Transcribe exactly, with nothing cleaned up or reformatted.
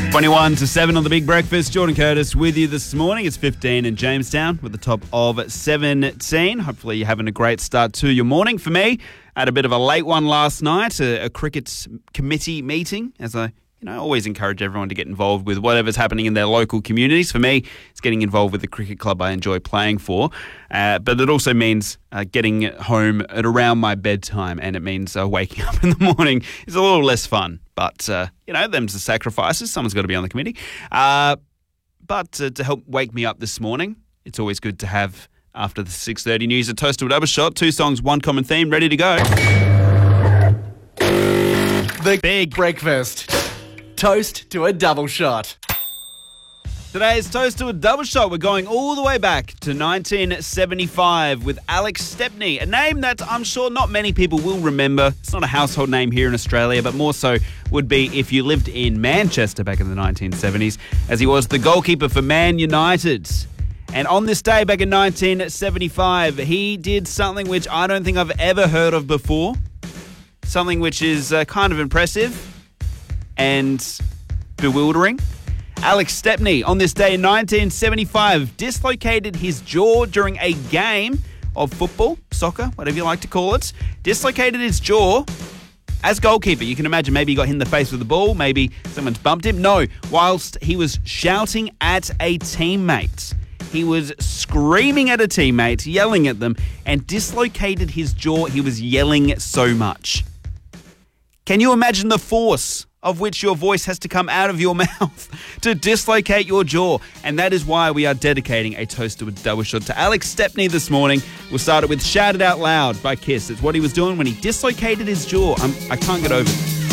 twenty-one to seven on the Big Breakfast. Jordan Curtis with you this morning. It's fifteen in Jamestown with the top of seventeen. Hopefully you're having a great start to your morning. For me, I had a bit of a late one last night, a, a cricket committee meeting, as I you know, always encourage everyone to get involved with whatever's happening in their local communities. For me, it's getting involved with the cricket club I enjoy playing for. Uh, but it also means uh, getting home at around my bedtime, and it means uh, waking up in the morning is a little less fun. But, uh, you know, them's the sacrifices. Someone's got to be on the committee. Uh, but uh, to help wake me up this morning, it's always good to have, after the six thirty news, a toast to a double shot. Two songs, one common theme, ready to go. The Big Breakfast. Toast to a double shot. Today's toast to a double shot. We're going all the way back to nineteen seventy-five with Alex Stepney, a name that I'm sure not many people will remember. It's not a household name here in Australia, but more so would be if you lived in Manchester back in the nineteen seventies, as he was the goalkeeper for Man United. And on this day back in nineteen seventy-five, he did something which I don't think I've ever heard of before. Something which is uh, kind of impressive and bewildering. Alex Stepney, on this day in nineteen seventy-five, dislocated his jaw during a game of football, soccer, whatever you like to call it. Dislocated his jaw as goalkeeper. You can imagine maybe he got hit in the face with the ball, maybe someone's bumped him. No, whilst he was shouting at a teammate. He was screaming at a teammate, yelling at them, and dislocated his jaw. He was yelling so much. Can you imagine the force of which your voice has to come out of your mouth to dislocate your jaw? And that is why we are dedicating a toast to a double shot to Alex Stepney this morning. We'll start it with Shout It Out Loud by Kiss. It's what he was doing when he dislocated his jaw. I'm, I can't get over it.